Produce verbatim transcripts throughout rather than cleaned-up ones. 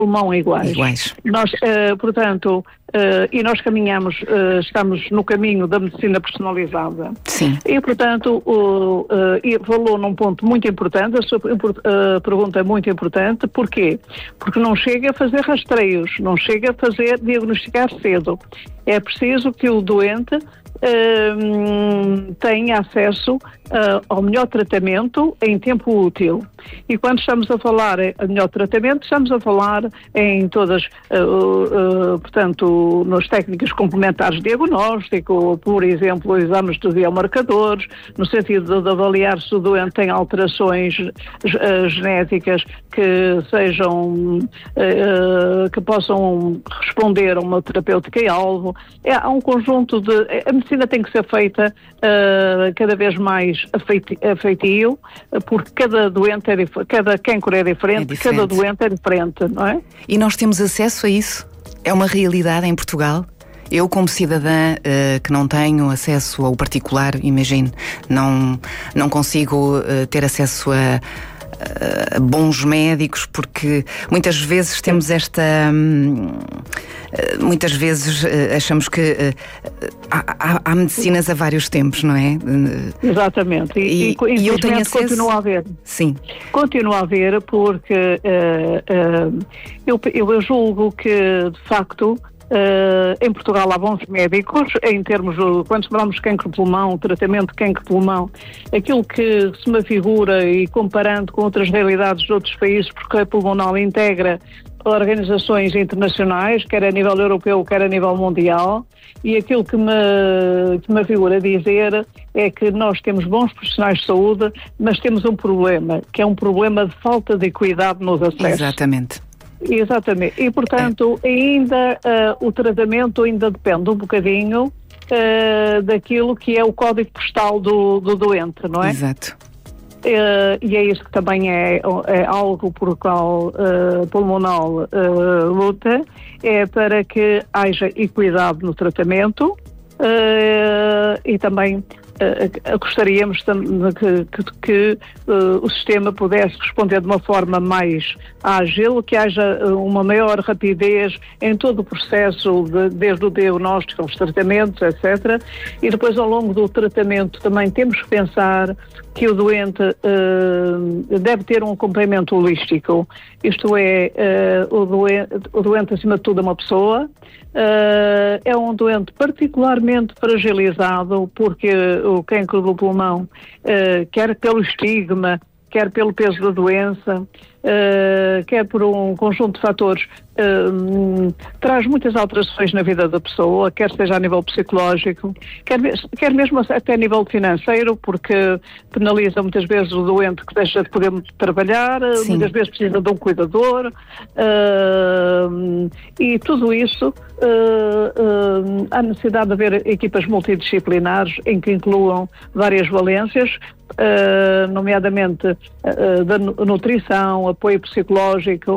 pulmão iguais. iguais. Nós, uh, portanto, uh, e nós caminhamos, uh, estamos no caminho da medicina personalizada. Sim. E, portanto, uh, uh, e falou num ponto muito importante, a sua uh, pergunta é muito importante. Porquê? Porque não chega a fazer rastreios, não chega a fazer diagnosticar cedo. É preciso que o doente Uh, tem acesso uh, ao melhor tratamento em tempo útil. E quando estamos a falar em melhor tratamento, estamos a falar em todas, uh, uh, portanto, nas técnicas complementares de diagnóstico, por exemplo, exames de biomarcadores, no sentido de avaliar se o doente tem alterações uh, genéticas que sejam, uh, que possam responder a uma terapêutica e alvo. É, há um conjunto de... A medicina tem que ser feita uh, cada vez mais afeitio, porque cada doente é diferente, cada cancro é diferente, é diferente, cada doente é diferente, não é? E nós temos acesso a isso? É uma realidade em Portugal? Eu, como cidadã uh, que não tenho acesso ao particular, imagino, não, não consigo uh, ter acesso a Uh, bons médicos, porque muitas vezes temos esta hum, uh, muitas vezes uh, achamos que uh, há, há medicinas a vários tempos, não é? Exatamente, e, e, e eu tenho acesso... continua a haver. Sim. Continua a haver, porque uh, uh, eu, eu julgo que, de facto, Uh, em Portugal há bons médicos, em termos de, quando falamos de cancro-pulmão, tratamento de cancro-pulmão, aquilo que se me figura, e comparando com outras realidades de outros países, porque a Pulmonal integra organizações internacionais, quer a nível europeu, quer a nível mundial, e aquilo que me, que me figura dizer é que nós temos bons profissionais de saúde, mas temos um problema, que é um problema de falta de equidade nos acessos. Exatamente. Exatamente. E, portanto, ainda uh, o tratamento ainda depende um bocadinho uh, daquilo que é o código postal do, do doente, não é? Exato. Uh, e é isso que também é, é algo por qual uh, Pulmonal uh, luta, é para que haja equidade no tratamento uh, e também Uh, gostaríamos que, que, que uh, o sistema pudesse responder de uma forma mais ágil, que haja uh, uma maior rapidez em todo o processo, de, desde o diagnóstico aos tratamentos, etcétera. E depois, ao longo do tratamento, também temos que pensar que o doente uh, deve ter um acompanhamento holístico. Isto é, uh, o, doente, o doente, acima de tudo, é uma pessoa. Uh, é um doente particularmente fragilizado, porque o cancro do pulmão, uh, quer pelo estigma, quer pelo peso da doença, uh, quer por um conjunto de fatores, uh, traz muitas alterações na vida da pessoa, quer seja a nível psicológico, quer, quer mesmo até a nível financeiro, porque penaliza muitas vezes o doente que deixa de poder trabalhar, Sim. muitas vezes precisa de um cuidador, uh, e tudo isso, uh, uh, há necessidade de haver equipas multidisciplinares em que incluam várias valências, Uh, nomeadamente uh, da nutrição, apoio psicológico,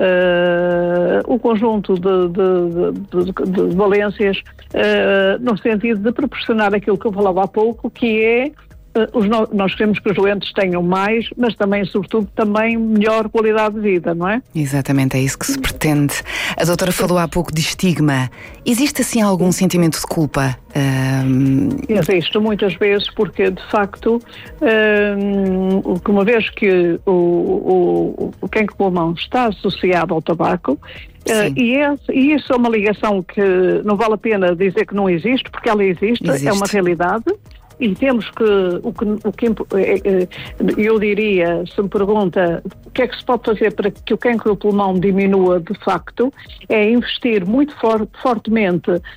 uh, o conjunto de, de, de, de, de valências, uh, no sentido de proporcionar aquilo que eu falava há pouco, que é Uh, os no, nós queremos que os doentes tenham mais, mas também, sobretudo, também melhor qualidade de vida, não é? Exatamente, é isso que se pretende. A doutora falou há pouco de estigma. Existe, assim, algum sentimento de culpa? Um... Existe, muitas vezes, porque, de facto, um, uma vez que o, o, o cancro-pulmão está associado ao tabaco, Uh, e, é, e isso é uma ligação que não vale a pena dizer que não existe, porque ela existe, existe. É uma realidade. E temos que, o que, o que, eu diria, se me pergunta o que é que se pode fazer para que o cancro do pulmão diminua de facto, é investir muito for, fortemente uh,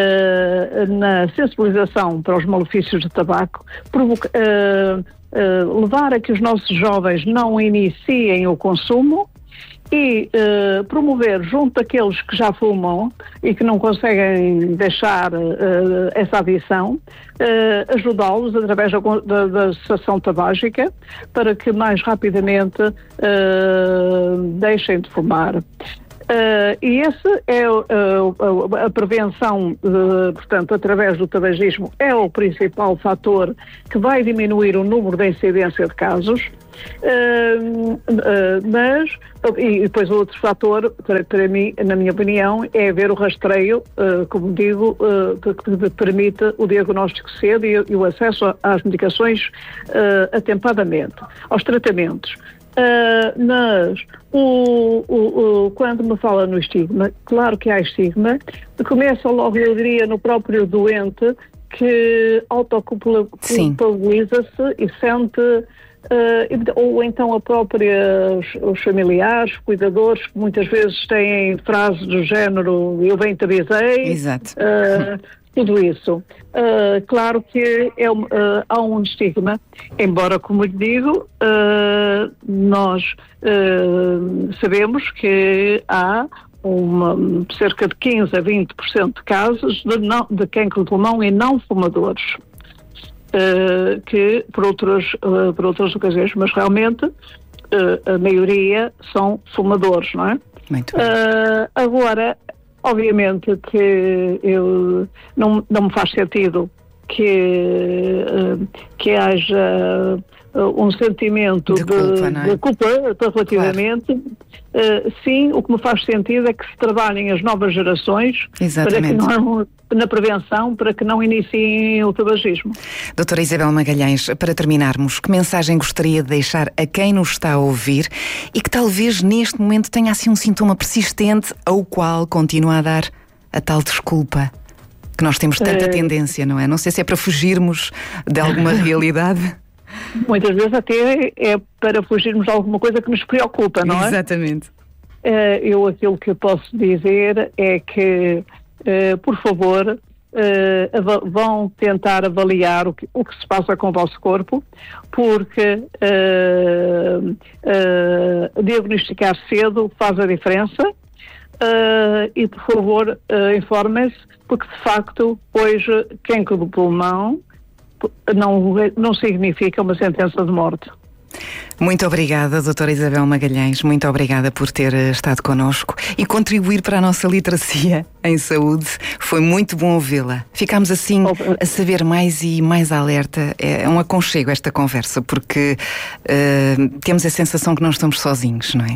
na sensibilização para os malefícios do tabaco, provoca, uh, uh, levar a que os nossos jovens não iniciem o consumo, e uh, promover junto daqueles que já fumam e que não conseguem deixar uh, essa adição, uh, ajudá-los através da, da, da cessação tabágica para que mais rapidamente uh, deixem de fumar. Uh, e esse é uh, a, a prevenção, uh, portanto, através do tabagismo, é o principal fator que vai diminuir o número de incidência de casos. Uh, uh, mas, e depois o outro fator, para, para mim, na minha opinião, é ver o rastreio, uh, como digo, uh, que, que permite o diagnóstico cedo e, e o acesso às medicações uh, atempadamente, aos tratamentos. Uh, mas o, o, o, quando me fala no estigma, claro que há estigma, começa logo, eu diria, no próprio doente, que autoculpabiliza-se e sente, uh, ou então a própria, os familiares, cuidadores, que muitas vezes têm frases do género eu bem te avisei. Exato. Uh, Tudo isso. Uh, claro que é, uh, há um estigma, embora, como lhe digo, uh, nós uh, sabemos que há uma, cerca de quinze a vinte por cento de casos de, não, de cancro de pulmão em não fumadores, uh, que por outras, uh, por outras ocasiões, mas realmente uh, a maioria são fumadores, não é? Muito bem. Uh, agora, obviamente que eu, não, não me faz sentido que, que haja um sentimento de culpa, de, não é? de culpa relativamente. Claro. Uh, sim, o que me faz sentido é que se trabalhem as novas gerações para que não, na prevenção, para que não iniciem o tabagismo. Doutora Isabel Magalhães, para terminarmos, que mensagem gostaria de deixar a quem nos está a ouvir e que talvez neste momento tenha assim um sintoma persistente ao qual continua a dar a tal desculpa que nós temos tanta uh... tendência, não é? Não sei se é para fugirmos de alguma realidade. Muitas vezes até é para fugirmos de alguma coisa que nos preocupa, não é? Exatamente. Uh, eu aquilo que posso dizer é que, uh, por favor, uh, vão tentar avaliar o que, o que se passa com o vosso corpo, porque uh, uh, diagnosticar cedo faz a diferença. Uh, e, por favor, uh, informem-se, porque, de facto, hoje, cancro do pulmão Não, não significa uma sentença de morte. Muito obrigada, doutora Isabel Magalhães, muito obrigada por ter estado connosco e contribuir para a nossa literacia em saúde. Foi muito bom ouvi-la. Ficámos assim a saber mais e mais alerta. É um aconchego esta conversa, porque uh, temos a sensação que não estamos sozinhos, não é?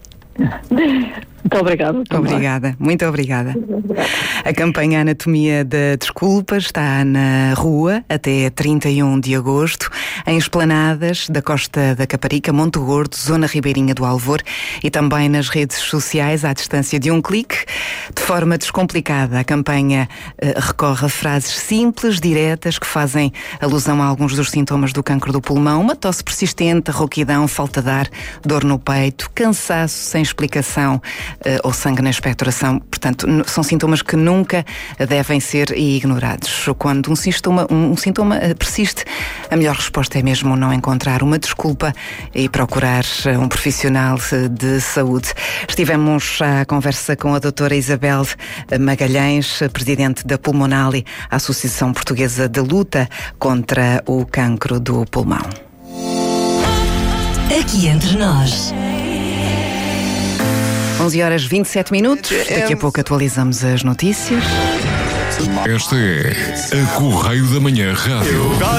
Muito obrigada. Obrigada, muito obrigada. A campanha Anatomia da Desculpa está na rua até trinta e um de agosto, em esplanadas da Costa da Caparica, Monte Gordo, Zona Ribeirinha do Alvor e também nas redes sociais à distância de um clique. De forma descomplicada, a campanha uh, recorre a frases simples, diretas, que fazem alusão a alguns dos sintomas do cancro do pulmão: uma tosse persistente, rouquidão, falta de ar, dor no peito, cansaço sem explicação uh, ou sangue na expectoração. Portanto, n- são sintomas que nunca devem ser ignorados. Quando um sintoma, um, um sintoma uh, persiste, a melhor resposta é mesmo não encontrar uma desculpa e procurar uh, um profissional uh, de saúde. Estivemos à conversa com a doutora Isabel Magalhães, presidente da Pulmonali, a Associação Portuguesa de Luta contra o Cancro do Pulmão. Aqui entre nós. onze horas e vinte e sete minutos. Daqui a pouco atualizamos as notícias. Esta é a Correio da Manhã Rádio.